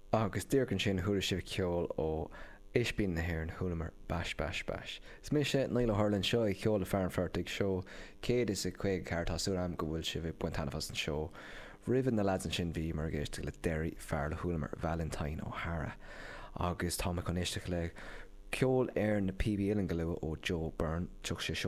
agus dtíorcann sin thuair sibh ceol ó Isbín na hÉireann thuaimar Bash Bash Bash. Is mé sé Níl Ó Tharlann seo I ceol le fearn fertig seo 105 ceart tá súr am go bhfuil sibh buinteanna fas an seo. Rihann na lads an sin bhí mar géiste le deirí fear le thuaimar Valentine O'Hara. Agus tá chun éisteach le ceol ar na PBL an go luath ó Joe Byrne tuach sé